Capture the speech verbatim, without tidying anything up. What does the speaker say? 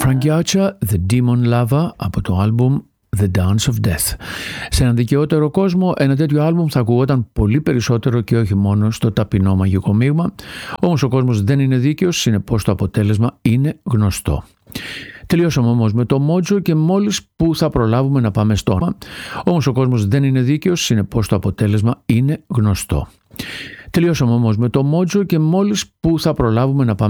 Frank Yatra, The Demon Lover από το άλμπουμ The Dance of Death. Σε έναν δικαιότερο κόσμο ένα τέτοιο άλμπουμ θα ακουγόταν πολύ περισσότερο και όχι μόνο στο ταπεινό μαγικό μείγμα, όμως ο κόσμος δεν είναι δίκαιος, συνεπώς το αποτέλεσμα είναι γνωστό. Τελειώσαμε όμως με το Mojo και μόλις που θα προλάβουμε να πάμε στο όνομα, όμως ο κόσμος δεν είναι δίκαιος, συνεπώς το αποτέλεσμα είναι γνωστό. Τελειώσαμε όμως με το Mojo και μόλις που θα προλάβουμε να πάμε